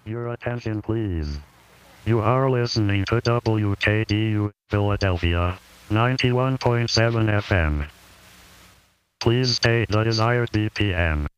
Your attention please. You are listening to WKDU, Philadelphia, 91.7 FM. Please state the desired BPM.